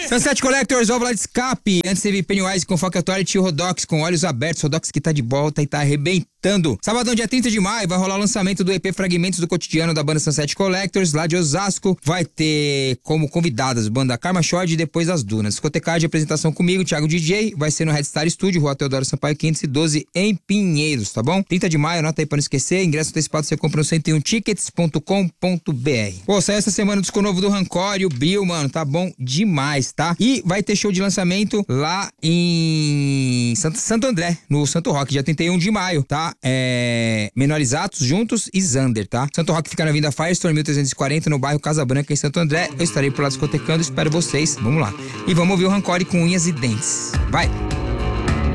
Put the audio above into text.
Sunset Collectors, válvula de escape. Antes teve Pennywise com Foca Toilet e Rodox com olhos abertos. Rodox que tá de volta e tá arrebentando. Sabadão, dia 30 de maio, vai rolar o lançamento do EP Fragmentos do Cotidiano da banda Sunset Collectors, lá de Osasco. Vai ter como convidadas banda Karma Short e Depois das Dunas. Discotecagem de apresentação comigo, Thiago DJ. Vai ser no Red Star Studio, Rua Teodoro Sampaio 512, em Pinheiros, tá bom? 30 de maio, anota aí pra não esquecer. Ingresso antecipado você compra no 101tickets.com.br. Pô, saiu essa semana o disco novo do Rancor e o Bill, mano, tá bom demais, tá? E vai ter show de lançamento lá em Santo André, no Santo Rock, dia 31 de maio, tá? Menorizados, Juntos e Zander, tá? Santo Rock fica na Avenida Firestone, 1340, no bairro Casa Branca, em Santo André. Eu estarei por lá discotecando, espero vocês. Vamos lá. E vamos ouvir o Rancor com Unhas e Dentes. Vai!